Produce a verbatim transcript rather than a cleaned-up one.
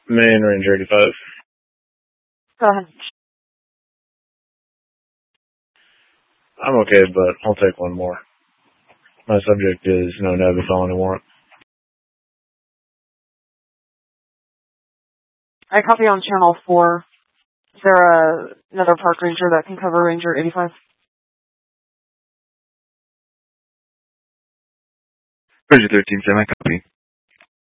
Main Ranger eighty-five. Go ahead. I'm okay, but I'll take one more. My subject is no Navy felony warrant. I copy on channel four. Is there a, another park ranger that can cover Ranger eighty-five? Ranger thirteen, semi copy.